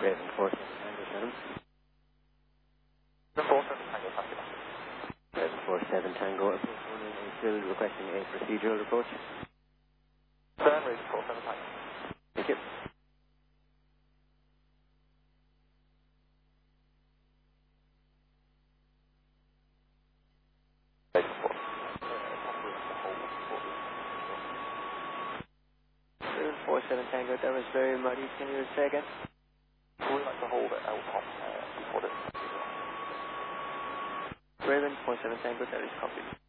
Raven 47 Tango 7. The 47 Tango, copy that. Raven 47 Tango, is still requesting a procedural report. Raven 47 Tango. Thank you. Raven 47 Tango, that was very muddy. Can you say again? We'd like to hold it out on before this. Raven 47 Tango, that is copied.